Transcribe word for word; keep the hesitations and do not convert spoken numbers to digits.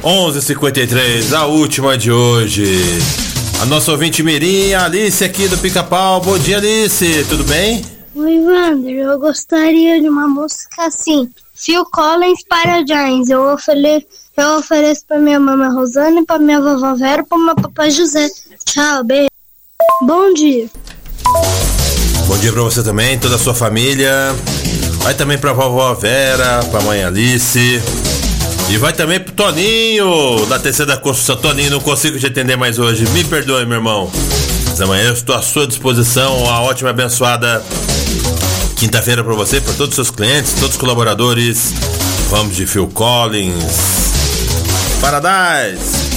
onze e cinquenta e três, a última de hoje. A nossa ouvinte mirim, a Alice aqui do Pica-Pau. Bom dia, Alice, tudo bem? Oi, Wander, eu gostaria de uma música assim, Phil Collins, Paradise. Eu, ofere... eu ofereço pra minha mamãe Rosana, pra minha vovó Vera e pro meu papai José. Tchau, beijo. Bom dia. Bom dia pra você também, toda a sua família. Vai também pra vovó Vera, pra mãe Alice. E vai também pro Toninho, da terceira construção. Toninho, não consigo te atender mais hoje. Me perdoe, meu irmão. Mas amanhã eu estou à sua disposição. Uma ótima, abençoada quinta-feira pra você, pra todos os seus clientes, todos os colaboradores. Vamos de Phil Collins. Paradise.